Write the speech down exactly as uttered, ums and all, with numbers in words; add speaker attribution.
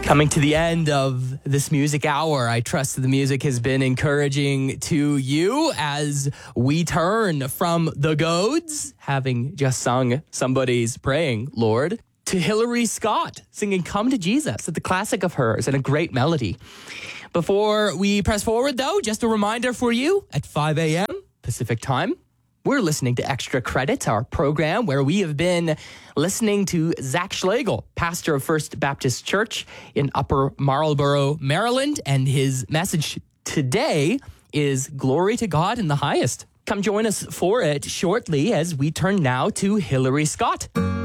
Speaker 1: Coming to the end of this music hour, I trust the music has been encouraging to you as we turn from the Goads, having just sung Somebody's Praying, Lord, to Hillary Scott singing Come to Jesus, the classic of hers and a great melody. Before we press forward, though, just a reminder for you, at five a.m. Pacific time, we're listening to Extra Credit, our program where we have been listening to Zach Schlegel, pastor of First Baptist Church in Upper Marlboro, Maryland, and his message today is Glory to God in the Highest. Come join us for it shortly as we turn now to Hillary Scott.